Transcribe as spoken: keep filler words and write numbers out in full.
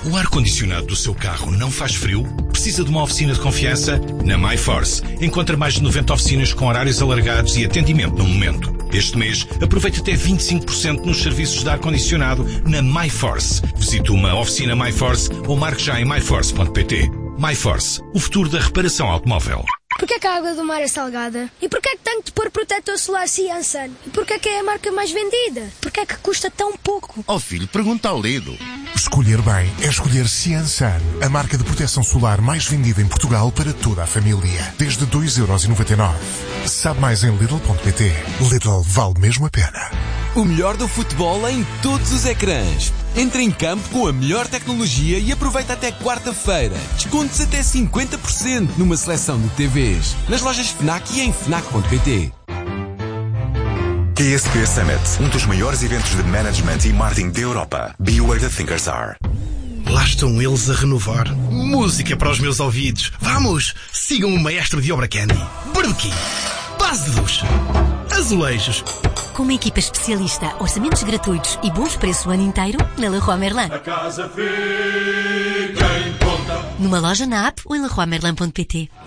O ar-condicionado do seu carro não faz frio? Precisa de uma oficina de confiança? Na MyForce. Encontra mais de noventa oficinas com horários alargados e atendimento no momento. Este mês, aproveite até vinte e cinco por cento nos serviços de ar-condicionado na MyForce. Visite uma oficina MyForce ou marque já em my force ponto p t. MyForce, o futuro da reparação automóvel. Porquê é que a água do mar é salgada? E porquê é que tenho de pôr protetor solar Ciansan? E porquê é que é a marca mais vendida? Porquê é que custa tão pouco? Oh filho, pergunta ao Lido. Escolher bem é escolher Ciansan, a marca de proteção solar mais vendida em Portugal para toda a família. Desde dois euros e noventa e nove. Sabe mais em lidl ponto p t. Lidl vale mesmo a pena. O melhor do futebol em todos os ecrãs. Entre em campo com a melhor tecnologia e aproveita até quarta-feira. Descontos até cinquenta por cento numa seleção de T Vs. Nas lojas FNAC e em fnac ponto p t. K S P Summit, um dos maiores eventos de management e marketing da Europa. Be where the thinkers are. Lá estão eles a renovar. Música para os meus ouvidos. Vamos, sigam o maestro de obra Candy. Barbecue, base de luz, azulejos. Com uma equipa especialista, orçamentos gratuitos e bons preços o ano inteiro, na Leroy Merlin. A casa fica em conta. Numa loja na app ou em leroy merlin ponto p t.